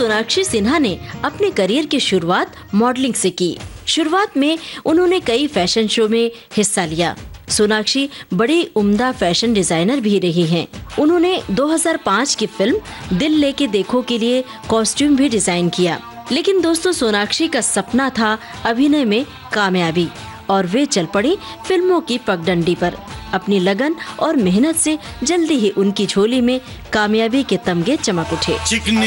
सोनाक्षी सिन्हा ने अपने करियर की शुरुआत मॉडलिंग से की। शुरुआत में उन्होंने कई फैशन शो में हिस्सा लिया। सोनाक्षी बड़ी उम्दा फैशन डिजाइनर भी रही हैं। उन्होंने 2005 की फिल्म दिल लेके देखो के लिए कॉस्ट्यूम भी डिजाइन किया। लेकिन दोस्तों, सोनाक्षी का सपना था अभिनय में कामयाबी और वे चल पड़ी फिल्मों की पगडंडी पर। अपनी लगन और मेहनत से जल्दी ही उनकी झोली में कामयाबी के तमगे चमक उठे।